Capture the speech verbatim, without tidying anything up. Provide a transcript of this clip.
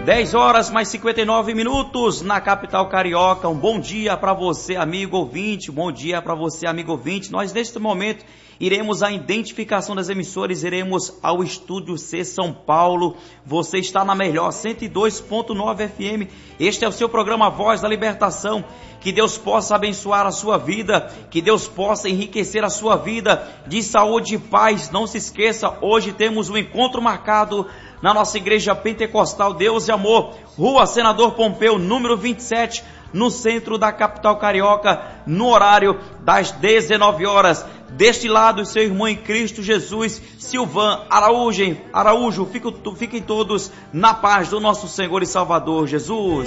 dez horas mais cinquenta e nove minutos na capital carioca. Um bom dia para você, amigo ouvinte. Bom dia para você, amigo ouvinte. Nós, neste momento, iremos à identificação das emissoras, iremos ao Estúdio C São Paulo. Você está na melhor cento e dois ponto nove F M. Este é o seu programa Voz da Libertação. Que Deus possa abençoar a sua vida, que Deus possa enriquecer a sua vida de saúde e paz. Não se esqueça, hoje temos um encontro marcado na nossa igreja pentecostal Deus e Amor, Rua Senador Pompeu, número vinte e sete, no centro da capital carioca, no horário das dezenove horas. Deste lado, seu irmão em Cristo Jesus, Silvan Araújo. Araújo, fiquem, fiquem todos na paz do nosso Senhor e Salvador Jesus.